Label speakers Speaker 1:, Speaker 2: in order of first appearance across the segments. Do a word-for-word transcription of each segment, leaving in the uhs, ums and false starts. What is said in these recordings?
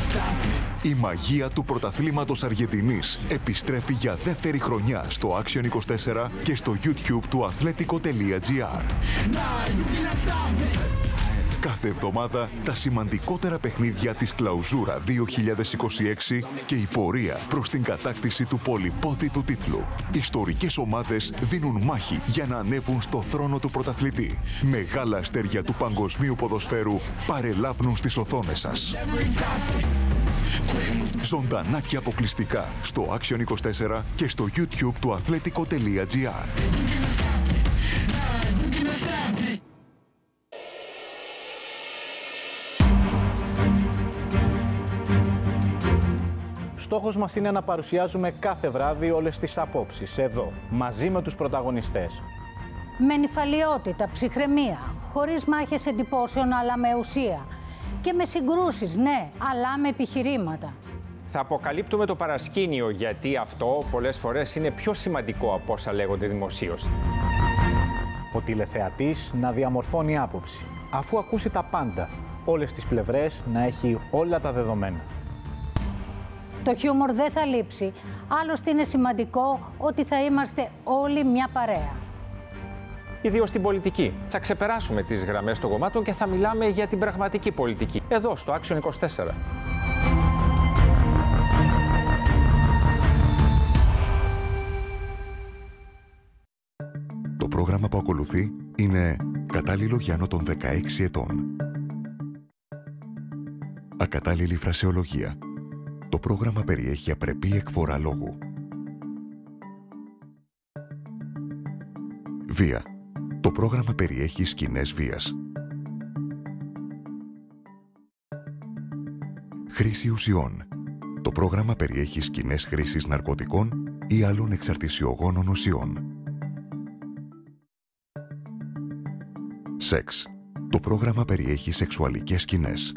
Speaker 1: Η μαγεία του πρωταθλήματος Αργεντινής επιστρέφει για δεύτερη χρονιά στο Action είκοσι τέσσερα και στο YouTube του athletico.gr. Κάθε εβδομάδα τα σημαντικότερα παιχνίδια της Κλαουζούρα δύο χιλιάδες είκοσι έξι και η πορεία προς την κατάκτηση του πολυπόθητου τίτλου. Ιστορικές ομάδες δίνουν μάχη για να ανέβουν στο θρόνο του πρωταθλητή. Μεγάλα αστέρια του παγκοσμίου ποδοσφαίρου παρελάβουν στις οθόνες σας. Ζωντανά και αποκλειστικά στο Action είκοσι τέσσερα και στο YouTube του athletico.gr.
Speaker 2: Στόχος μας είναι να παρουσιάζουμε κάθε βράδυ όλες τις απόψεις, εδώ, μαζί με τους πρωταγωνιστές.
Speaker 3: Με νηφαλιότητα, ψυχραιμία, χωρίς μάχες εντυπώσεων αλλά με ουσία. Και με συγκρούσεις, ναι, αλλά με επιχειρήματα.
Speaker 4: Θα αποκαλύπτουμε το παρασκήνιο, γιατί αυτό πολλές φορές είναι πιο σημαντικό από όσα λέγονται δημοσίως.
Speaker 2: Ο τηλεθεατής να διαμορφώνει άποψη, αφού ακούσει τα πάντα, όλες τις πλευρές να έχει όλα τα δεδομένα.
Speaker 3: Το χιούμορ δεν θα λείψει, άλλωστε είναι σημαντικό ότι θα είμαστε όλοι μια παρέα.
Speaker 4: Ιδίως στην πολιτική. Θα ξεπεράσουμε τις γραμμές των κομμάτων και θα μιλάμε για την πραγματική πολιτική. Εδώ, στο Action είκοσι τέσσερα.
Speaker 1: Το πρόγραμμα που ακολουθεί είναι κατάλληλο για άνω των δεκαέξι ετών. Ακατάλληλη φρασεολογία. Το πρόγραμμα περιέχει απρεπή εκφορά λόγου. Βία. Το πρόγραμμα περιέχει σκηνές βίας. Χρήση ουσιών. Το πρόγραμμα περιέχει σκηνές χρήσης ναρκωτικών ή άλλων εξαρτησιογόνων ουσιών. Σεξ. Το πρόγραμμα περιέχει σεξουαλικές σκηνές.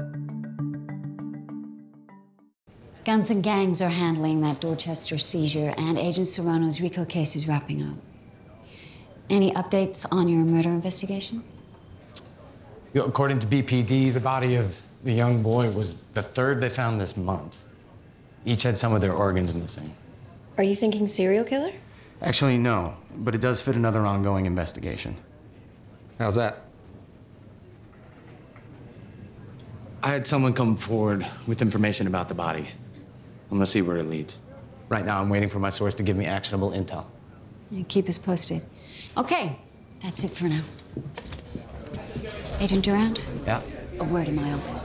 Speaker 5: Guns and gangs are handling that Dorchester seizure, and Agent Serrano's RICO case is wrapping up. Any updates on your murder investigation?
Speaker 6: You know, according to B P D, the body of the young boy was the third they found this month. Each had some of their organs missing.
Speaker 7: Are you thinking serial killer?
Speaker 6: Actually, no, but it does fit another ongoing investigation.
Speaker 8: How's that?
Speaker 6: I had someone come forward with information about the body. I'm gonna see where it leads. Right now, I'm waiting for my source to give me actionable intel.
Speaker 5: You keep us posted. Okay, that's it for now. Agent Durant?
Speaker 6: Yeah?
Speaker 5: A word in my office.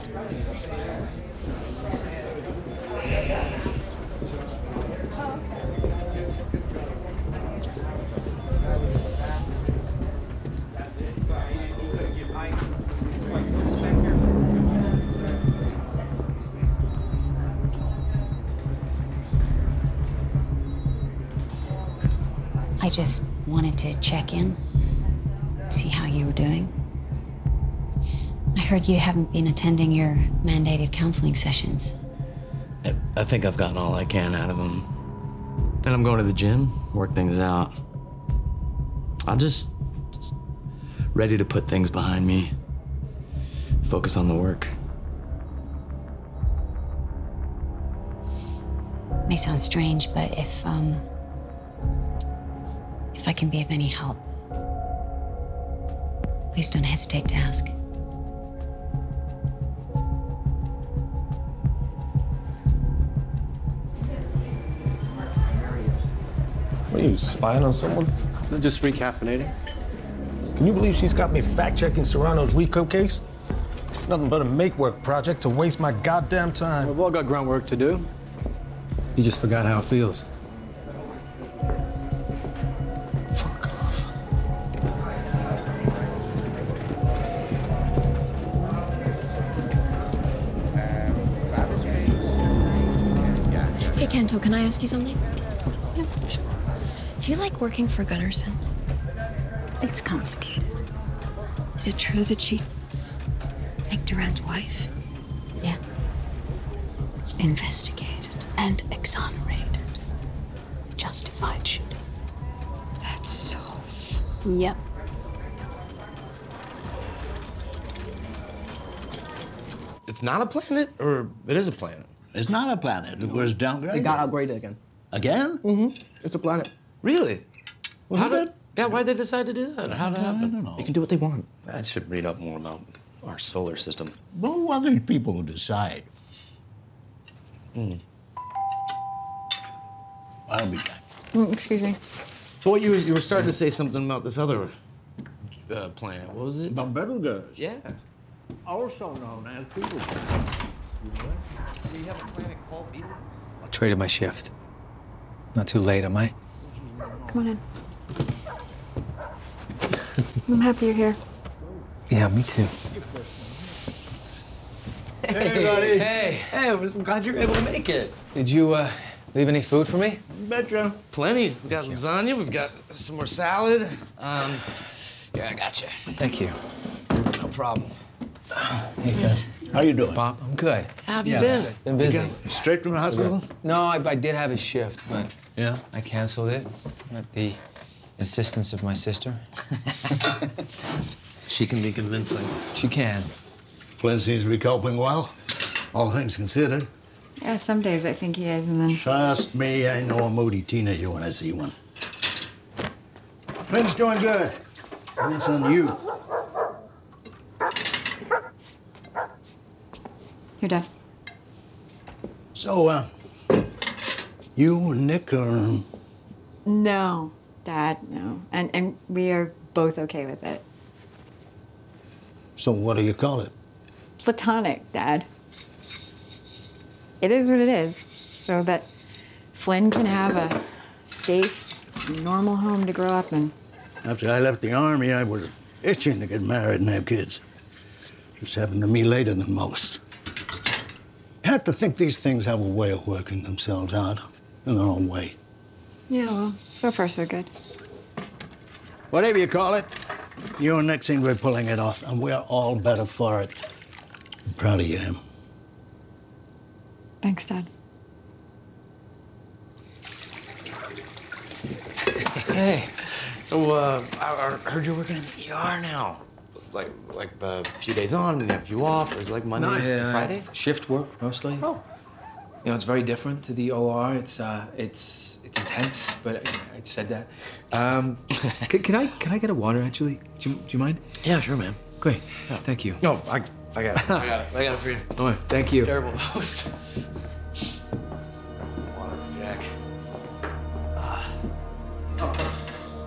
Speaker 5: I just wanted to check in, see how you were doing. I heard you haven't been attending your mandated counseling sessions.
Speaker 6: I, I think I've gotten all I can out of them. And I'm going to the gym, work things out. I'm just, just ready to put things behind me, focus on the work.
Speaker 5: May sound strange, but if, um, if I can be of any help, please don't hesitate to ask.
Speaker 8: What are you, spying on someone?
Speaker 9: I'm just recaffeinating.
Speaker 8: Can you believe she's got me fact-checking Serrano's RICO case? Nothing but a make-work project to waste my goddamn time.
Speaker 9: We've all got grunt work to do. You just forgot how it feels.
Speaker 8: Fuck off.
Speaker 7: Hey, Kento, can I ask you something? Yeah. Do you like working for Gunnarsson?
Speaker 5: It's complicated.
Speaker 7: Is it true that she like Durant's wife?
Speaker 5: Yeah. Investigated and exonerated. Justified shooting.
Speaker 7: That's so...
Speaker 5: Yep.
Speaker 6: It's not a planet, or it is a planet?
Speaker 10: It's not a planet. It was downgraded.
Speaker 11: It got upgraded again.
Speaker 10: Again?
Speaker 11: Mm-hmm. It's a planet.
Speaker 6: Really?
Speaker 10: Was
Speaker 6: How
Speaker 10: it?
Speaker 6: did, yeah, why'd they decide to do that? How'd it happen?
Speaker 10: I don't know.
Speaker 11: They can do what they want.
Speaker 6: I should read up more about our solar system.
Speaker 10: Well, who are these people who decide?
Speaker 6: Hmm.
Speaker 10: I'll be back.
Speaker 7: Mm, excuse me.
Speaker 6: So what you were, you were starting to say something about this other uh, planet. What was it?
Speaker 10: The Betelgeuse.
Speaker 6: Yeah.
Speaker 10: Also known as people.
Speaker 6: Do you have a planet called Betelgeuse?
Speaker 9: I traded my shift. Not too late, am I?
Speaker 7: Come on in. I'm happy you're here.
Speaker 9: Yeah, me too.
Speaker 6: Hey, buddy. Hey. Hey, I'm glad you're able to make it.
Speaker 9: Did you uh, leave any food for me?
Speaker 10: Betcha.
Speaker 6: Plenty. We've got lasagna. We've got some more salad. Um, yeah, I got you.
Speaker 9: Thank you.
Speaker 6: No problem.
Speaker 9: Hey, Finn.
Speaker 10: How you doing?
Speaker 9: Bob, I'm good.
Speaker 6: How have you
Speaker 9: Yeah.
Speaker 6: been?
Speaker 9: Been busy.
Speaker 10: Straight from the hospital?
Speaker 9: No, I, I did have a shift, but
Speaker 10: Yeah.
Speaker 9: I canceled it at the insistence of my sister.
Speaker 6: She can be convincing.
Speaker 9: She can.
Speaker 10: Flynn seems to be coping well, all things considered.
Speaker 7: Yeah, some days I think he is, and then...
Speaker 10: Trust me, I know a moody teenager when I see one. Flynn's doing good. And it's on you.
Speaker 7: You're done.
Speaker 10: So, uh, you and Nick are...
Speaker 7: No, Dad, no. And, and we are both okay with it.
Speaker 10: So what do you call it?
Speaker 7: Platonic, Dad. It is what it is, so that Flynn can have a safe, normal home to grow up in.
Speaker 10: After I left the Army, I was itching to get married and have kids. Just happened to me later than most. I have to think these things have a way of working themselves out in their own way.
Speaker 7: Yeah, well, so far so good.
Speaker 10: Whatever you call it, you and Nick seem to be pulling it off, and we're all better for it. I'm proud of you, Em.
Speaker 7: Thanks, Dad.
Speaker 6: Hey. So, uh, I, I heard you're working in the E R now. Like, like uh, a few days on, and a few off, or is it like Monday,
Speaker 9: No,
Speaker 6: to
Speaker 9: uh,
Speaker 6: Friday?
Speaker 9: Shift work, mostly.
Speaker 6: Oh.
Speaker 9: You know, it's very different to the O R. It's, uh, it's, it's intense, but I, I said that. Um, can, can I, can I get a water, actually? Do you, do you mind?
Speaker 6: Yeah, sure, man.
Speaker 9: Great. Thank you.
Speaker 6: No, I, I got it. I got it. I got it for you.
Speaker 9: Oh, thank you.
Speaker 6: Terrible host.